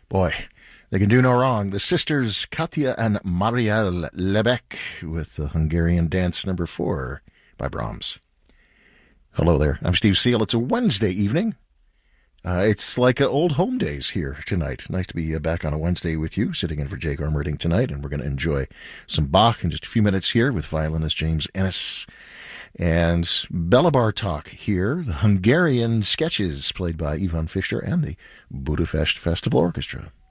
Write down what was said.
Boy, they can do no wrong. The sisters Katja and Marielle Lebec with the Hungarian Dance number 4 by Brahms. Hello there. I'm Steve Seal. It's a Wednesday evening. It's like old home days here tonight. Nice to be back on a Wednesday with you, sitting in for Jake Armerding tonight, and we're going to enjoy some Bach in just a few minutes here with violinist James Ennis. And Belabar Talk here, the Hungarian sketches played by Ivan Fischer and the Budapest Festival Orchestra.